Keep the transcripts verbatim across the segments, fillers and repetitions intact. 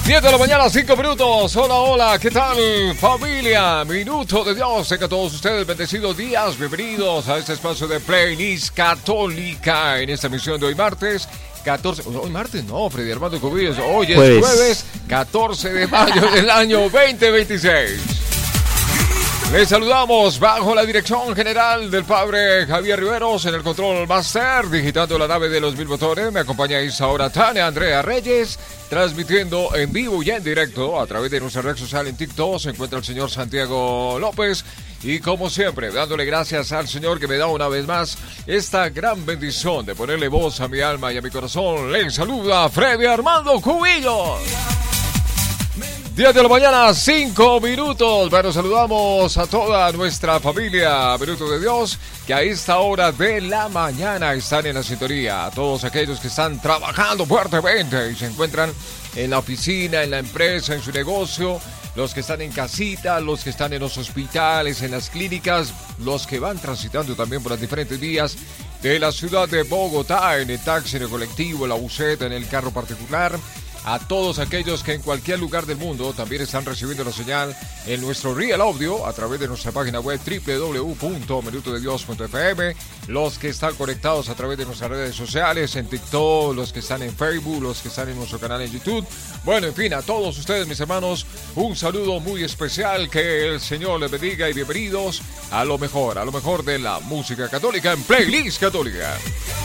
diez de la mañana, cinco minutos. Hola, hola, ¿qué tal, familia? Minuto de Dios. Tengan todos ustedes bendecidos días. Bienvenidos a este espacio de Playlist Católica en esta emisión de hoy martes. catorce, hoy martes no, Freddy Armando Cubillos. Hoy es Pues. jueves catorce de mayo del año veinte veintiséis. Les saludamos bajo la dirección general del padre Javier Riveros en el control master, digitando la nave de los mil motores. Me acompañáis ahora Tania Andrea Reyes, transmitiendo en vivo y en directo a través de nuestra red social en TikTok. Se encuentra el señor Santiago López. Y como siempre, dándole gracias al Señor que me da una vez más esta gran bendición de ponerle voz a mi alma y a mi corazón. Les saluda Freddy Armando Cubillos. diez de la mañana, cinco minutos. Bueno, saludamos a toda nuestra familia Minuto de Dios, que a esta hora de la mañana están en la sintonía. A todos aquellos que están trabajando fuertemente y se encuentran en la oficina, en la empresa, en su negocio. Los que están en casita, los que están en los hospitales, en las clínicas, los que van transitando también por las diferentes vías de la ciudad de Bogotá, en el taxi, en el colectivo, en la buseta, en el carro particular. A todos aquellos que en cualquier lugar del mundo también están recibiendo la señal en nuestro Real Audio a través de nuestra página web doble u doble u doble u punto minuto de dios punto efe eme, los que están conectados a través de nuestras redes sociales, en TikTok, los que están en Facebook, los que están en nuestro canal en YouTube. Bueno, en fin, a todos ustedes, mis hermanos, un saludo muy especial, que el Señor les bendiga y bienvenidos a lo mejor, a lo mejor de la música católica en Playlist Católica.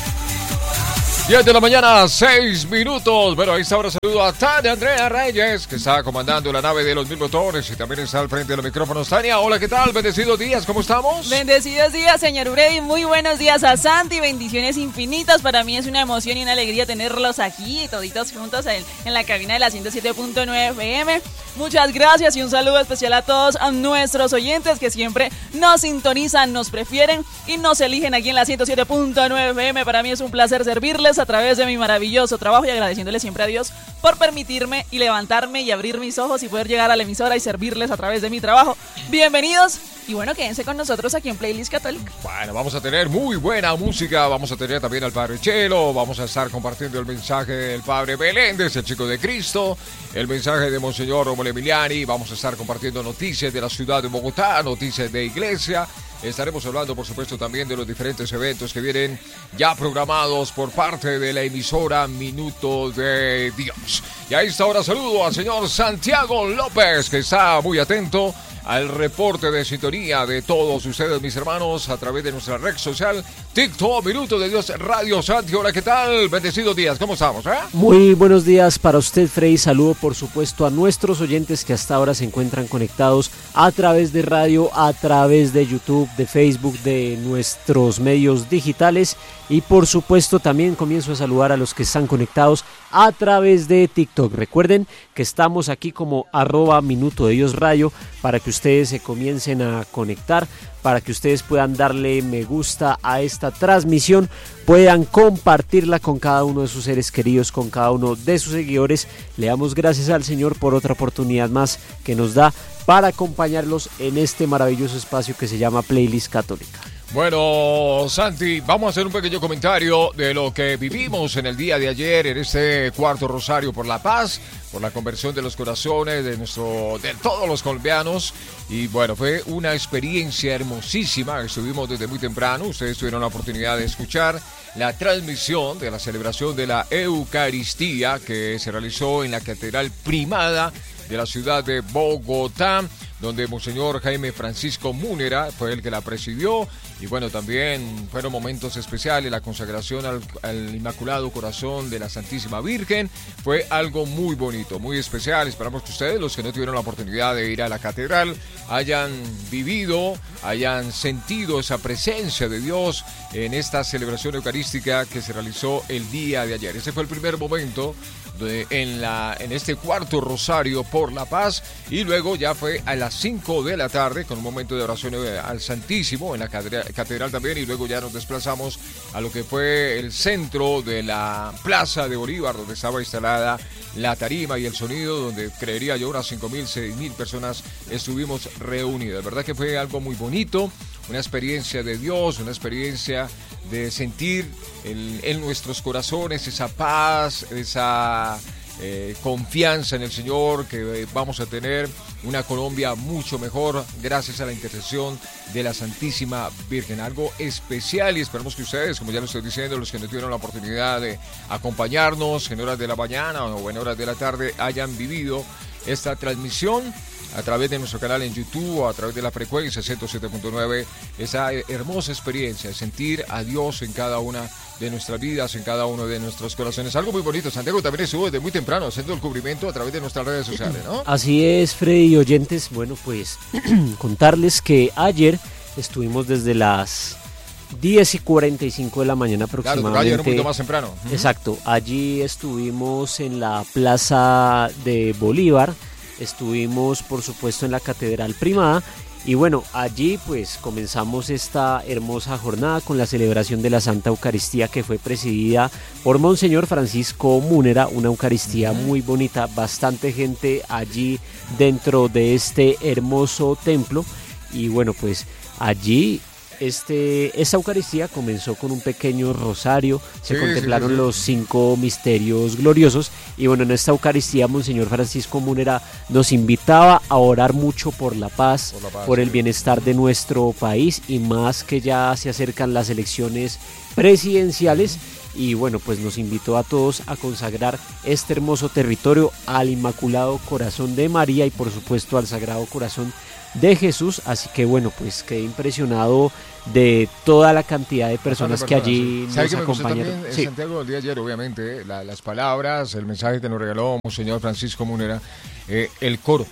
diez de la mañana, seis minutos. Bueno, ahí está ahora saludo a Tania Andrea Reyes, que está comandando la nave de los mil motores y también está al frente de los micrófonos. Tania, hola, ¿qué tal? Bendecidos días, ¿cómo estamos? Bendecidos días, señor Uredi. Muy buenos días a Santi. Bendiciones infinitas. Para mí es una emoción y una alegría tenerlos aquí, toditos juntos en, en la cabina de la ciento siete punto nueve efe eme. Muchas gracias y un saludo especial a todos a nuestros oyentes que siempre nos sintonizan, nos prefieren y nos eligen aquí en la ciento siete punto nueve efe eme. Para mí es un placer servirles a través de mi maravilloso trabajo y agradeciéndole siempre a Dios por permitirme y levantarme y abrir mis ojos y poder llegar a la emisora y servirles a través de mi trabajo. Bienvenidos y bueno, quédense con nosotros aquí en Playlist Católica. Bueno, vamos a tener muy buena música, vamos a tener también al Padre Chelo, vamos a estar compartiendo el mensaje del Padre Beléndez, el Chico de Cristo, el mensaje de Monseñor Rómulo Emiliani, vamos a estar compartiendo noticias de la ciudad de Bogotá, noticias de iglesia. Estaremos hablando, por supuesto, también de los diferentes eventos que vienen ya programados por parte de la emisora Minuto de Dios. Y a esta hora saludo al señor Santiago López, que está muy atento al reporte de sintonía de todos ustedes, mis hermanos, a través de nuestra red social TikTok, Minuto de Dios Radio. Santi, hola, ¿qué tal? Bendecidos días, ¿cómo estamos? Eh? Muy buenos días para usted, Freddy. Saludo, por supuesto, a nuestros oyentes que hasta ahora se encuentran conectados a través de radio, a través de YouTube, de Facebook, de nuestros medios digitales. Y por supuesto también comienzo a saludar a los que están conectados a través de TikTok. Recuerden que estamos aquí como arroba Minuto de Dios Radio para que ustedes se comiencen a conectar, para que ustedes puedan darle me gusta a esta transmisión, puedan compartirla con cada uno de sus seres queridos, con cada uno de sus seguidores. Le damos gracias al Señor por otra oportunidad más que nos da para acompañarlos en este maravilloso espacio que se llama Playlist Católica. Bueno, Santi, vamos a hacer un pequeño comentario de lo que vivimos en el día de ayer en este cuarto rosario por la paz, por la conversión de los corazones de nuestro, de todos los colombianos. Y bueno, fue una experiencia hermosísima. Estuvimos desde muy temprano. Ustedes tuvieron la oportunidad de escuchar la transmisión de la celebración de la Eucaristía que se realizó en la Catedral Primada de la ciudad de Bogotá, donde Monseñor Jaime Francisco Múnera fue el que la presidió. Y bueno, también fueron momentos especiales, la consagración al, al Inmaculado Corazón de la Santísima Virgen. Fue algo muy bonito, muy especial. Esperamos que ustedes, los que no tuvieron la oportunidad de ir a la catedral, hayan vivido, hayan sentido esa presencia de Dios en esta celebración eucarística que se realizó el día de ayer. Ese fue el primer momento de, en, la, en este cuarto rosario por la paz. Y luego ya fue a las cinco de la tarde con un momento de oración al Santísimo en la catedral. catedral también, y luego ya nos desplazamos a lo que fue el centro de la Plaza de Bolívar, donde estaba instalada la tarima y el sonido, donde creería yo unas cinco mil, seis mil personas estuvimos reunidas. Verdad que fue algo muy bonito, una experiencia de Dios, una experiencia de sentir en, en nuestros corazones esa paz, esa eh, confianza en el Señor, que eh, vamos a tener una Colombia mucho mejor gracias a la intercesión de la Santísima Virgen. Algo especial, y esperamos que ustedes, como ya lo estoy diciendo, los que no tuvieron la oportunidad de acompañarnos en horas de la mañana o en horas de la tarde, hayan vivido esta transmisión a través de nuestro canal en YouTube o a través de la frecuencia ciento siete punto nueve, esa hermosa experiencia de sentir a Dios en cada una de nuestras vidas, en cada uno de nuestros corazones. Algo muy bonito. Santiago también estuvo desde muy temprano haciendo el cubrimiento a través de nuestras redes sociales, ¿no? Así es, Freddy y oyentes. Bueno, pues contarles que ayer estuvimos desde las diez y cuarenta y cinco de la mañana aproximadamente. Claro, ayer un poquito más temprano. Uh-huh. Exacto. Allí estuvimos en la Plaza de Bolívar. Estuvimos, por supuesto, en la Catedral Primada. Y bueno, allí pues comenzamos esta hermosa jornada con la celebración de la Santa Eucaristía, que fue presidida por Monseñor Francisco Múnera, una Eucaristía muy bonita, bastante gente allí dentro de este hermoso templo. Y bueno, pues allí este, esta Eucaristía comenzó con un pequeño rosario, se sí, contemplaron sí, sí, sí. los cinco misterios gloriosos, y bueno, en esta Eucaristía Monseñor Francisco Múnera nos invitaba a orar mucho por la paz, por, la paz, por el sí. bienestar de nuestro país, y más que ya se acercan las elecciones presidenciales. Y bueno, pues nos invitó a todos a consagrar este hermoso territorio al Inmaculado Corazón de María y por supuesto al Sagrado Corazón de Jesús. Así que bueno, pues quedé impresionado de toda la cantidad de personas, personas que allí sí. nos que acompañaron. También, sí. Santiago, el día de ayer, obviamente, la, las palabras, el mensaje que nos regaló Monseñor Francisco Múnera, eh, el coro.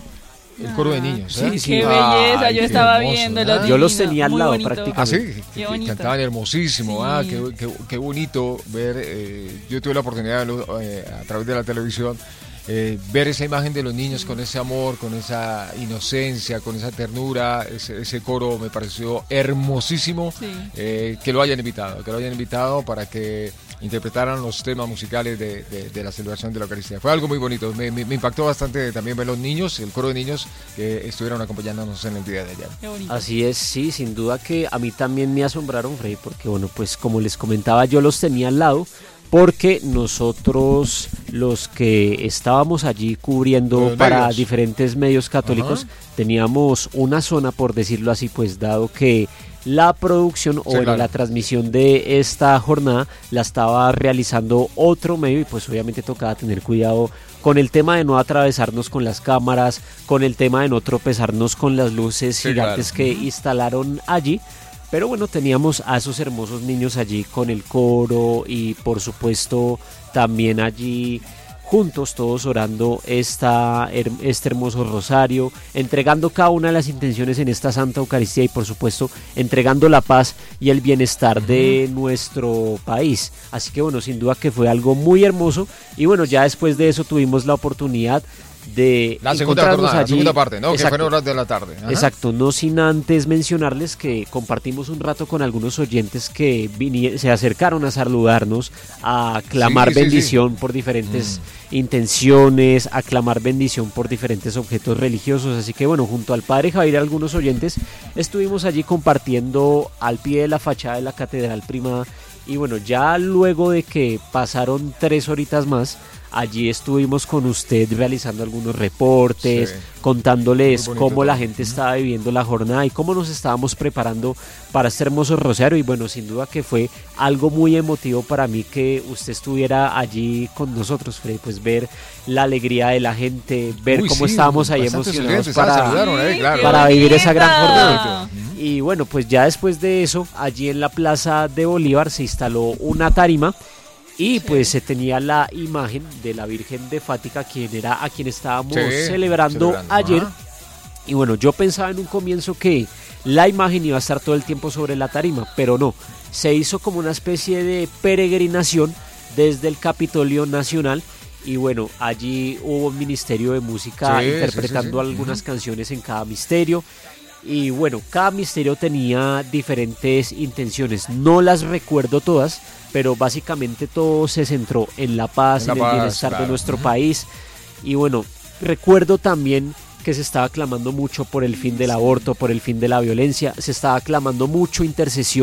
El coro de niños. ¿eh? Sí, sí. Qué belleza, Ay, yo qué estaba hermoso, viendo. ¿eh? Yo los tenía al lado bonito. prácticamente. Ah, sí, que, que cantaban hermosísimo. Sí. Ah, qué, qué, qué bonito ver. Eh, yo tuve la oportunidad eh, a través de la televisión eh, ver esa imagen de los niños con ese amor, con esa inocencia, con esa ternura. Ese, ese coro me pareció hermosísimo. Sí. Eh, que lo hayan invitado, que lo hayan invitado para que interpretaran los temas musicales de, de, de la celebración de la Eucaristía. Fue algo muy bonito, me, me, me impactó bastante también ver los niños, el coro de niños que estuvieron acompañándonos en el día de ayer. Así es, sí, sin duda que a mí también me asombraron, Freddy, porque bueno, pues como les comentaba, yo los tenía al lado, porque nosotros los que estábamos allí cubriendo para medios. diferentes medios católicos, uh-huh. teníamos una zona, por decirlo así, pues dado que la producción sí, o bueno, claro. la transmisión de esta jornada la estaba realizando otro medio, y pues obviamente tocaba tener cuidado con el tema de no atravesarnos con las cámaras, con el tema de no tropezarnos con las luces sí, gigantes claro. que uh-huh. instalaron allí. Pero bueno, teníamos a esos hermosos niños allí con el coro, y por supuesto también allí juntos todos orando esta, este hermoso rosario, entregando cada una de las intenciones en esta Santa Eucaristía, y por supuesto entregando la paz y el bienestar uh-huh. de nuestro país. Así que bueno, sin duda que fue algo muy hermoso. Y bueno, ya después de eso tuvimos la oportunidad de la segunda, encontrarnos jornada, allí, la segunda parte, ¿no? Exacto, que fueron horas de la tarde. Ajá. Exacto, no sin antes mencionarles que compartimos un rato con algunos oyentes que vinie, se acercaron a saludarnos, a clamar sí, bendición sí, sí. por diferentes mm. intenciones, a clamar bendición por diferentes objetos religiosos. Así que bueno, junto al padre Javier y algunos oyentes estuvimos allí compartiendo al pie de la fachada de la Catedral Primada. Y bueno, ya luego de que pasaron tres horitas más, allí estuvimos con usted realizando algunos reportes, sí. contándoles cómo la gente estaba viviendo la jornada y cómo nos estábamos preparando para este hermoso rosario. Y bueno, sin duda que fue algo muy emotivo para mí que usted estuviera allí con nosotros, Freddy, pues ver la alegría de la gente, ver Uy, cómo sí, estábamos ahí emocionados para, saludaron, eh, claro. para vivir esa gran jornada. Y bueno, pues ya después de eso, allí en la Plaza de Bolívar se instaló una tarima, y sí. pues se tenía la imagen de la Virgen de Fátima, quien era a quien estábamos sí, celebrando, celebrando ayer. Ajá. Y bueno, yo pensaba en un comienzo que la imagen iba a estar todo el tiempo sobre la tarima, pero no. Se hizo como una especie de peregrinación desde el Capitolio Nacional. Y bueno, allí hubo un ministerio de música sí, interpretando sí, sí, sí. algunas uh-huh. canciones en cada misterio. Y bueno, cada misterio tenía diferentes intenciones, no las recuerdo todas, pero básicamente todo se centró en la paz, en, la en el paz, bienestar claro. de nuestro uh-huh. país. Y bueno, recuerdo también que se estaba clamando mucho por el fin del aborto, por el fin de la violencia, se estaba clamando mucho intercesión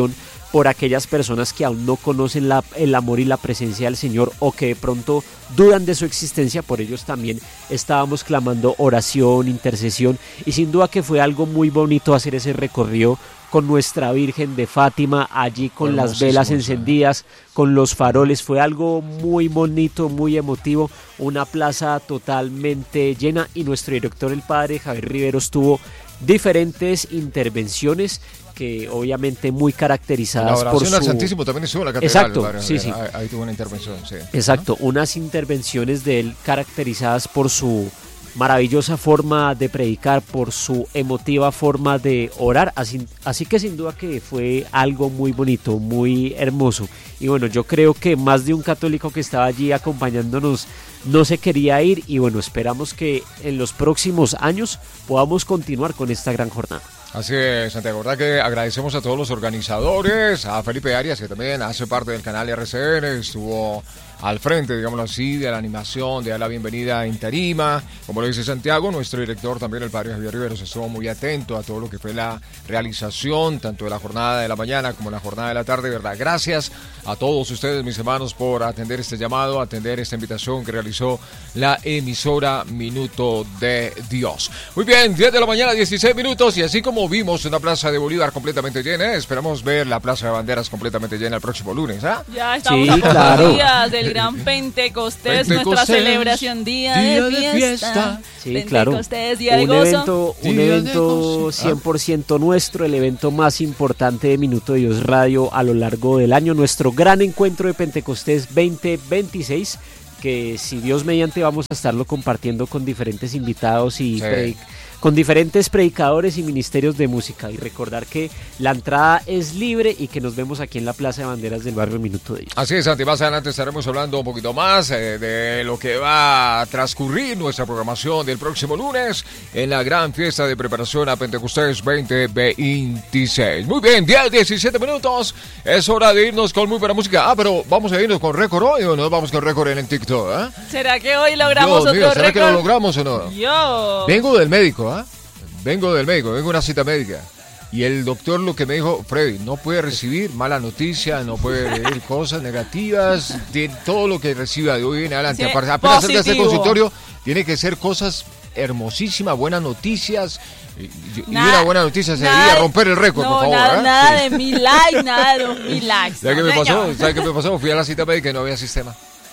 por aquellas personas que aún no conocen la, el amor y la presencia del Señor o que de pronto dudan de su existencia. Por ellos también estábamos clamando oración, intercesión, y sin duda que fue algo muy bonito hacer ese recorrido con nuestra Virgen de Fátima, allí con las velas encendidas, con los faroles. Fue algo muy bonito, muy emotivo, una plaza totalmente llena, y nuestro director, el padre Javier Riveros, tuvo diferentes intervenciones que obviamente muy caracterizadas la por su... al Santísimo también estuvo en la catedral. Exacto, padre, sí, sí. Ahí, ahí tuvo una intervención, sí. Exacto, ¿no? Unas intervenciones de él caracterizadas por su maravillosa forma de predicar, por su emotiva forma de orar, así, así que sin duda que fue algo muy bonito, muy hermoso. Y bueno, yo creo que más de un católico que estaba allí acompañándonos no se quería ir, y bueno, esperamos que en los próximos años podamos continuar con esta gran jornada. Así es, Santiago, verdad que agradecemos a todos los organizadores, a Felipe Arias, que también hace parte del canal R C N, estuvo al frente, digámoslo así, de la animación, de dar la bienvenida en tarima. Como lo dice Santiago, nuestro director también, el padre Javier Riveros, estuvo muy atento a todo lo que fue la realización, tanto de la jornada de la mañana como la jornada de la tarde, ¿verdad? Gracias a todos ustedes, mis hermanos, por atender este llamado, atender esta invitación que realizó la emisora Minuto de Dios. Muy bien, diez de la mañana, dieciséis minutos, y así como vimos una plaza de Bolívar completamente llena, esperamos ver la plaza de Banderas completamente llena el próximo lunes, ¿ah? ¿eh? Ya estamos sí, a pocos claro. días del gran Pentecostés, Pentecostés, nuestra celebración, día, día de fiesta. De fiesta. Sí, Pentecostés, claro. día de Un gozo. evento, un Día de evento gozo. cien por ciento nuestro, el evento más importante de Minuto de Dios Radio a lo largo del año, nuestro gran encuentro de Pentecostés veinte veintiséis, que si Dios mediante vamos a estarlo compartiendo con diferentes invitados y Sí. predic- con diferentes predicadores y ministerios de música. Y recordar que la entrada es libre y que nos vemos aquí en la Plaza de Banderas del barrio Minuto de Dios. Así es, Santi, más adelante estaremos hablando un poquito más eh, de lo que va a transcurrir nuestra programación del próximo lunes en la gran fiesta de preparación a Pentecostés veinte veintiséis. Muy bien, diez, diecisiete minutos, es hora de irnos con muy buena música. Ah, pero ¿vamos a irnos con récord hoy o nos vamos con récord en el TikTok? ¿eh? ¿Será que hoy logramos Dios mío, otro ¿será récord? que lo logramos o no? Yo. Vengo del médico, ¿ah? Vengo del médico, vengo a una cita médica. Y el doctor lo que me dijo, Freddy, no puede recibir mala noticia, no puede leer cosas negativas, de todo lo que reciba de hoy en adelante. Sí, Aparte, apenas salga de este positivo. consultorio, tiene que ser cosas hermosísimas, buenas noticias. Y, y Nada- una buena noticia sería nada de- romper el récord, no, por favor. Nada, ¿eh? nada Sí. de mil likes, nada de dos mil likes. ¿Sabes qué no, me pasó? señor. ¿Sabes qué me pasó? Fui a la cita médica y no había sistema.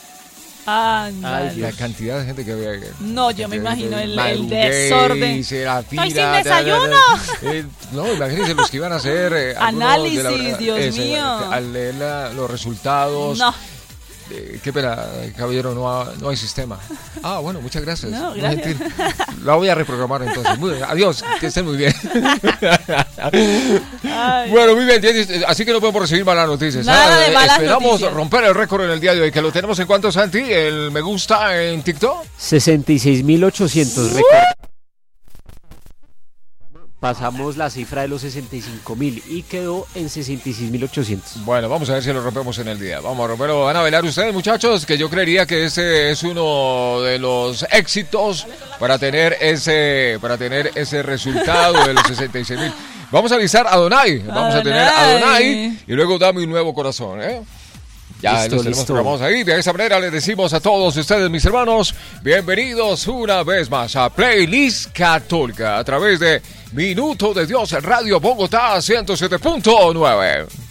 Ándale. Ay, La cantidad de gente que había. No, yo me imagino el- el Madrugué, desorden. hice la fila, ¡Estoy sin da, da, da, desayuno! eh, no, imagínense los que iban a hacer eh, algunos de la- Análisis, Dios ese, mío. Al leer la- los resultados. No, eh, qué pena, caballero, no, ha- no hay sistema. Ah, bueno, muchas gracias. No, Muy gracias. gentil. La voy a reprogramar entonces. Muy bien, adiós, que estén muy bien. ay. Bueno, muy bien, así que no podemos recibir malas noticias. Nada de malas Esperamos noticias. romper el récord en el día de hoy, que lo tenemos en cuanto, Santi, el me gusta en TikTok. sesenta y seis mil ochocientos. Pasamos la cifra de los sesenta y cinco mil y quedó en sesenta y seis mil ochocientos. Bueno, vamos a ver si lo rompemos en el día. Vamos a romperlo. Van a bailar ustedes, muchachos, que yo creería que ese es uno de los éxitos para tener ese para tener ese resultado de los sesenta y seis mil. Vamos a avisar a Adonai. Vamos a tener a Adonai y luego dame un nuevo corazón, ¿eh? Ya Listo, los tenemos listo. programados ahí. De esa manera les decimos a todos ustedes, mis hermanos, bienvenidos una vez más a Playlist Católica a través de Minuto de Dios en Radio Bogotá ciento siete punto nueve.